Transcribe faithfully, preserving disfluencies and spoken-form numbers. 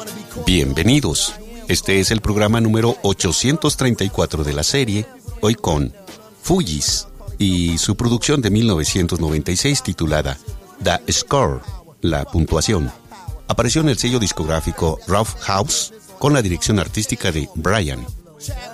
Bienvenidos. Este es el programa número ochocientos treinta y cuatro de la serie, hoy con Fugees y su producción de mil novecientos noventa y seis titulada The Score, la puntuación. Apareció en el sello discográfico Rough House con la dirección artística de Brian.